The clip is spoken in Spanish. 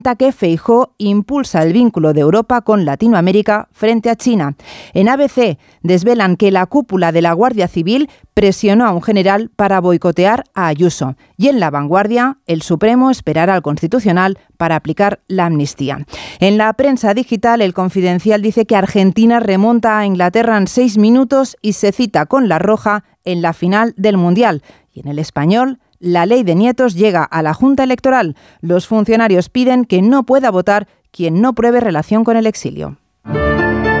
que Feijóo impulsa el vínculo de Europa con Latinoamérica frente a China. En ABC desvelan que la cúpula de la Guardia Civil presionó a un general para boicotear a Ayuso. Y en La Vanguardia, el Supremo esperará al Constitucional para aplicar la amnistía. En la prensa digital, El Confidencial dice que Argentina remonta a Inglaterra en 6 minutos y se cita con la roja en la final del Mundial. Y en El Español, la ley de nietos llega a la Junta Electoral. Los funcionarios piden que no pueda votar quien no pruebe relación con el exilio.